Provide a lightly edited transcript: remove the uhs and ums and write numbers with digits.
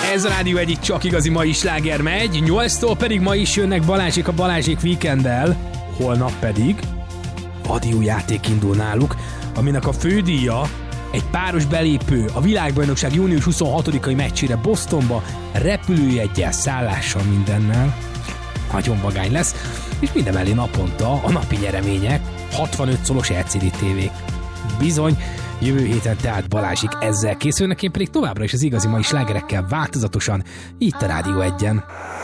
Ez a Rádió egyik csak igazi mai sláger megy, 8-tól pedig ma is jönnek Balázsék a Balázsék Weekenddel, holnap pedig Adiójáték indul náluk, aminek a fődíja egy páros belépő a világbajnokság június 26-ai meccsére Bostonba, repülőjeggyel, szállással, mindennel. Nagyon vagány lesz, és mindemellé naponta a napi nyeremények 65 szolos LCD tévék. Bizony, jövő héten tehát Balázsik ezzel készülnek, én pedig továbbra is az igazi mai slágerekkel változatosan, itt a Rádió 1-en.